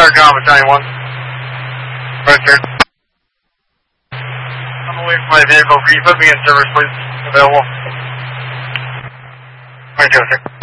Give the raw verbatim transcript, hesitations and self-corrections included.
Clear John Battalion one. Right there. I'm away from my vehicle. Can you put me in service, please? Available. Right there, sir.